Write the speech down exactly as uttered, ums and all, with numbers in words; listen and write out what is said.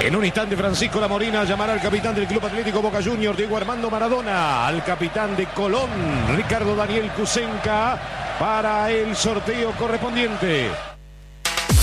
En un instante, Francisco La Morina llamará al capitán del Club Atlético Boca Juniors, Diego Armando Maradona, al capitán de Colón, Ricardo Daniel Cusenca, para el sorteo correspondiente.